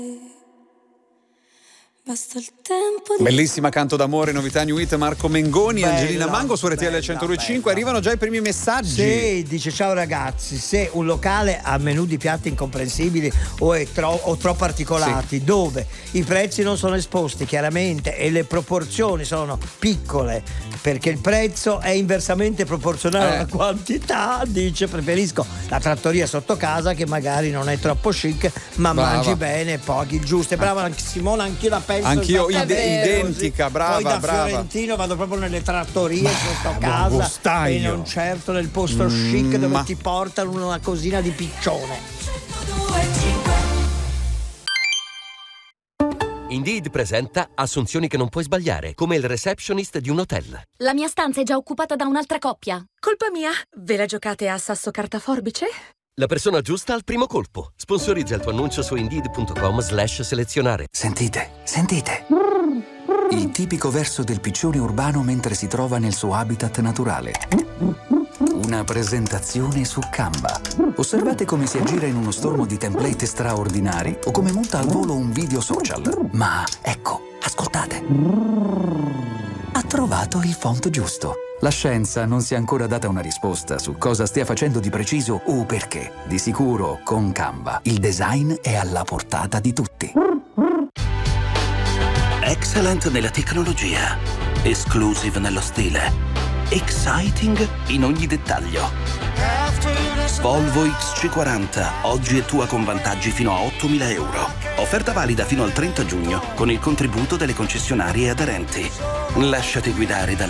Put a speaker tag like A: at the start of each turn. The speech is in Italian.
A: Basta il tempo di...
B: Bellissima Canto d'amore, novità New Hit, Marco Mengoni,
C: Bella,
B: Angelina Mango su RTL 102.5. Arrivano già i primi messaggi.
C: Sì, dice: ciao ragazzi, se un locale ha menù di piatti incomprensibili o troppo articolati, dove i prezzi non sono esposti chiaramente e le proporzioni sono piccole, perché il prezzo è inversamente proporzionale alla quantità, dice, preferisco la trattoria sotto casa che magari non è troppo chic ma mangi bene e paghi il giusto. Brava anche Simona, anch'io la penso.
B: Anch'io identica, brava,
C: poi da
B: brava.
C: fiorentino vado proprio nelle trattorie sotto casa e non certo nel posto chic dove ti portano una cosina di piccione.
D: Indeed presenta assunzioni che non puoi sbagliare, come il receptionist di un hotel.
E: La mia stanza è già occupata da un'altra coppia.
F: Colpa mia. Ve la giocate a sasso carta forbice?
D: La persona giusta al primo colpo. Sponsorizza il tuo annuncio su Indeed.com/selezionare.
G: Sentite. Il tipico verso del piccione urbano mentre si trova nel suo habitat naturale. Una presentazione su Canva. Osservate come si aggira in uno stormo di template straordinari o come monta al volo un video social. Ma ecco, ascoltate. Ha trovato il font giusto. La scienza non si è ancora data una risposta su cosa stia facendo di preciso o perché. Di sicuro, con Canva, il design è alla portata di tutti.
H: Excellent nella tecnologia, exclusive nello stile, exciting in ogni dettaglio. Volvo XC40, oggi è tua con vantaggi fino a 8.000 euro. Offerta valida fino al 30 giugno con il contributo delle concessionarie aderenti. Lasciati guidare dalla